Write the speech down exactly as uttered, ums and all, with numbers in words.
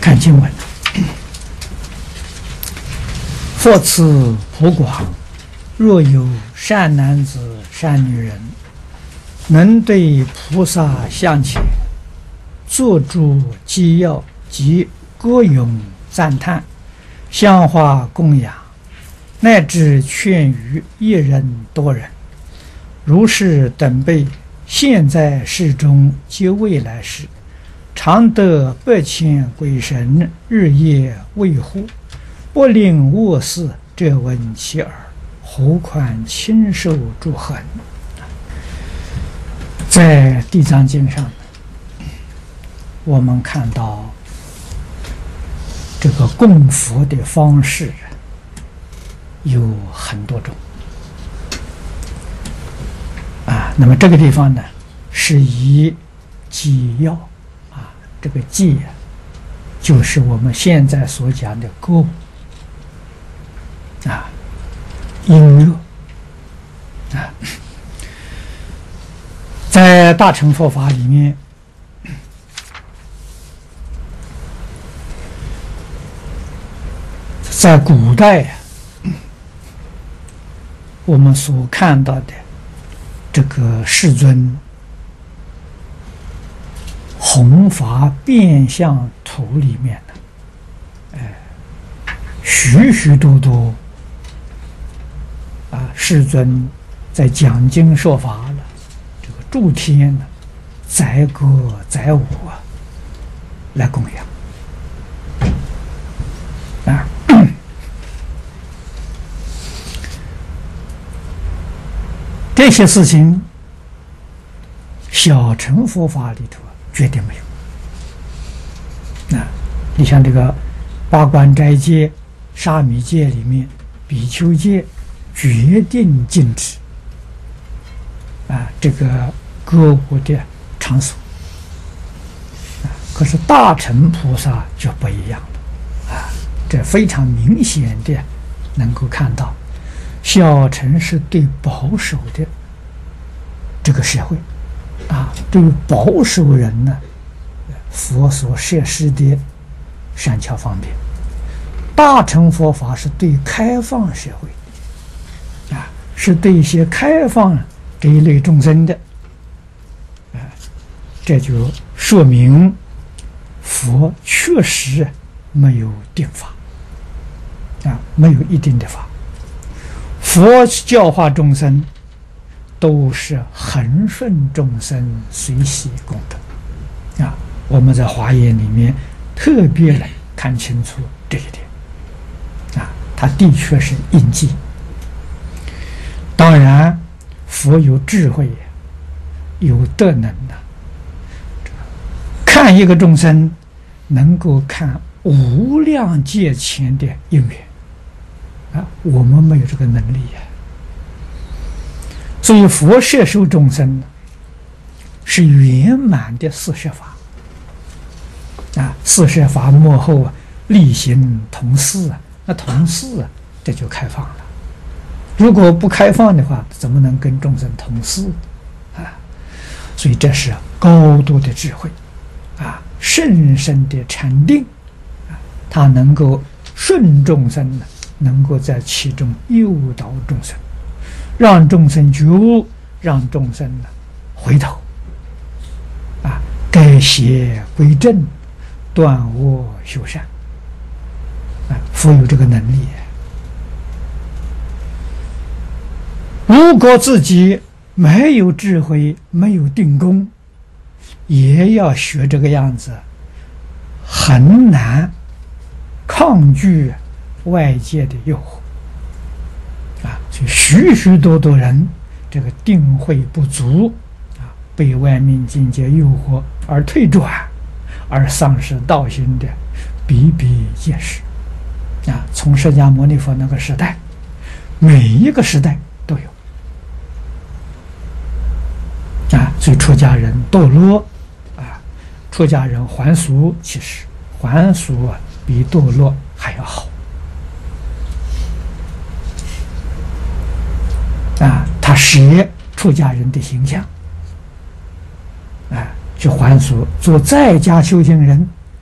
看经文，佛慈普广，若有善男子、善女人，能对菩萨向前，作诸机要及歌咏赞叹，香花供养，乃至劝喻一人多人，如是等辈，现在世中及未来世，常得百千鬼神日夜卫护，不令卧事，这闻其耳，何况亲受诸恒。在地藏经上，我们看到这个供佛的方式有很多种啊。那么这个地方呢，是以机要啊，这个机就是我们现在所讲的歌舞啊、音乐啊。在大乘佛法里面，在古代啊，我们所看到的这个世尊弘法变相图里面呢，哎，许许多多啊，世尊在讲经说法了，这个诸天呢，载歌载舞啊，来供养啊。这些事情，小乘佛法里头绝对没有。啊，你像这个八关斋戒、沙弥戒里面，比丘戒决定禁止啊这个歌舞的场所。啊，可是大乘菩萨就不一样了啊，这非常明显的能够看到。小乘是对保守的这个社会啊，对于保守人呢，佛所设施的善巧方便；大乘佛法是对开放社会啊，是对一些开放这一类众生的啊，这就说明佛确实没有定法啊，没有一定的法。佛教化众生，都是恒顺众生，随喜功德啊。我们在华严里面特别来看清楚这一点啊，它的确是印记。当然，佛有智慧，有德能的，看一个众生，能够看无量劫前的因缘。啊，我们没有这个能力呀、啊，所以佛摄受众生呢，是圆满的四摄法啊。四摄法幕后啊，力行同事啊，那同事啊，这就开放了。如果不开放的话，怎么能跟众生同事啊？所以这是高度的智慧啊，甚深的禅定啊，它能够顺众生呢。能够在其中诱导众生，让众生觉悟，让众生呢回头，啊，改邪归正，断恶修善，啊，佛有这个能力。如果自己没有智慧，没有定功，也要学这个样子，很难抗拒外界的诱惑啊，所以许许多多人这个定慧不足啊，被外面境界诱惑而退转，而丧失道心的比比皆是啊。从释迦牟尼佛那个时代，每一个时代都有啊。所以出家人堕落啊，出家人还俗，其实还俗啊比堕落还要好。啊，他舍出家人的形象，啊，去还俗，做在家修行人，